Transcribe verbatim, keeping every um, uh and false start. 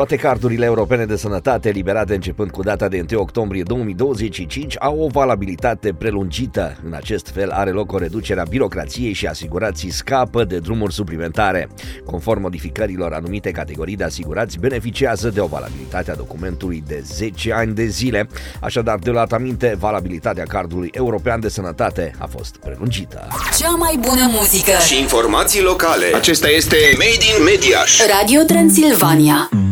Toate cardurile europene de sănătate eliberate începând cu data de întâi octombrie două mii douăzeci și cinci au o valabilitate prelungită. În acest fel are loc o reducere a birocrației și asigurații scapă de drumuri suplimentare. Conform modificărilor, anumite categorii de asigurați beneficiază de o valabilitate a documentului de zece ani de zile. Așadar, de luat aminte, valabilitatea cardului european de sănătate a fost prelungită. Cea mai bună muzică și informații locale. Acesta este Made in Mediaș. Radio Transilvania.